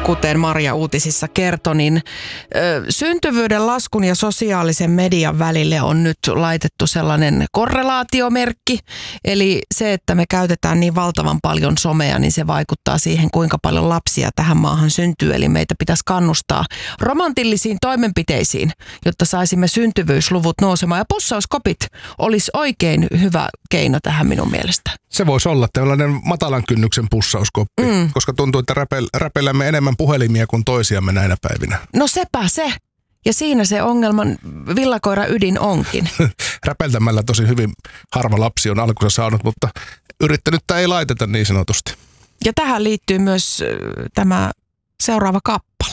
kuten Maria uutisissa kertoi, niin syntyvyyden laskun ja sosiaalisen median välille on nyt laitettu sellainen korrelaatiomerkki. Eli se, että me käytetään niin valtavan paljon somea, niin se vaikuttaa siihen, kuinka paljon lapsia tähän maahan syntyy. Eli meitä pitäisi kannustaa romantillisiin toimenpiteisiin, jotta saisimme syntyvyysluvut nousemaan. Ja pussauskopit olisi oikein hyvä keino tähän minun mielestä. Se voisi olla tällainen matalan kynnyksen pussauskoppi, koska tuntuu, että räpellämme enemmän puhelimia kuin toisiamme näinä päivinä. No sepä se. Ja siinä se ongelman villakoira ydin onkin. Räpeltämällä tosi hyvin harva lapsi on alkunsa saanut, mutta yrittänyttä ei laiteta niin sanotusti. Ja tähän liittyy myös tämä seuraava kappale.